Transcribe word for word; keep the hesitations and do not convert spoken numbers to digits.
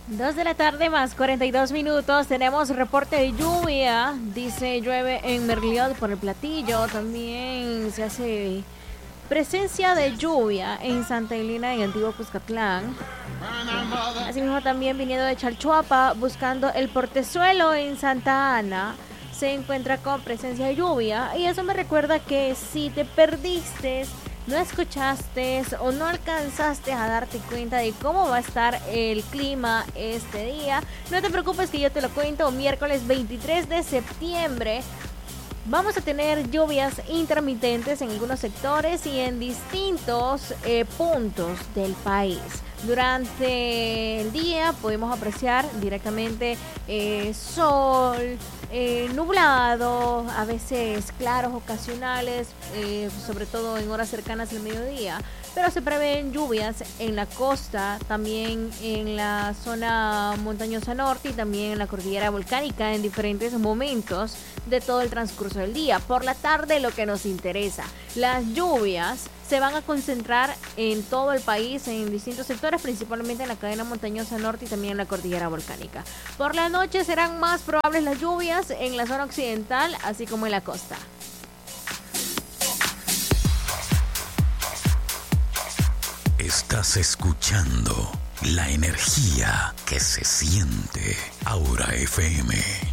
Dos de la tarde más cuarenta y dos minutos. Tenemos reporte de lluvia. Dice llueve en Merliot por el Platillo. También se hace presencia de lluvia en Santa Elena y Antiguo Cuscatlán. Asimismo también viniendo de Chalchuapa buscando el Portezuelo en Santa Ana. Se encuentra con presencia de lluvia. Y eso me recuerda que si te perdiste, no escuchaste o no alcanzaste a darte cuenta de cómo va a estar el clima este día, no te preocupes que yo te lo cuento. Miércoles veintitrés de septiembre vamos a tener lluvias intermitentes en algunos sectores y en distintos eh, puntos del país. Durante el día podemos apreciar directamente eh, sol, eh, nublado, a veces claros ocasionales, eh, sobre todo en horas cercanas al mediodía. Pero se prevén lluvias en la costa, también en la zona montañosa norte y también en la cordillera volcánica en diferentes momentos de todo el transcurso del día. Por la tarde, lo que nos interesa, las lluvias se van a concentrar en todo el país, en distintos sectores, principalmente en la cadena montañosa norte y también en la cordillera volcánica. Por la noche serán más probables las lluvias en la zona occidental, así como en la costa. Estás escuchando la energía que se siente. Aura F M.